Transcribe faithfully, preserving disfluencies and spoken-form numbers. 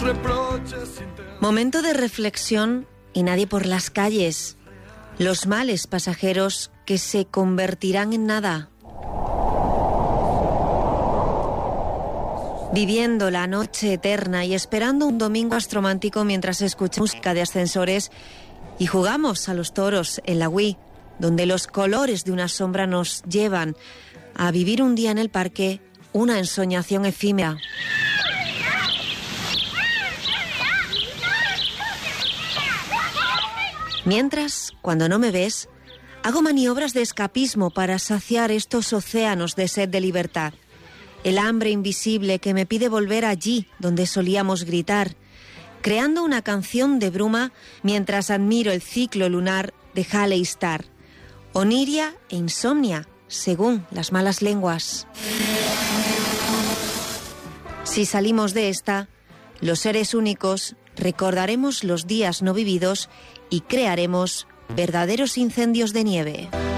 Momento de reflexión y nadie por las calles. Los males pasajeros que se convertirán en nada. Viviendo la noche eterna y esperando un domingo astromántico mientras escuchamos música de ascensores y jugamos a los toros en la Wii, donde los colores de una sombra nos llevan a vivir un día en el parque, una ensoñación efímera. Mientras, cuando no me ves, hago maniobras de escapismo para saciar estos océanos de sed de libertad. El hambre invisible que me pide volver allí donde solíamos gritar, creando una canción de bruma mientras admiro el ciclo lunar de Halley Star. Oniria e insomnia, según las malas lenguas. Si salimos de esta, los seres únicos recordaremos los días no vividos y crearemos verdaderos incendios de nieve.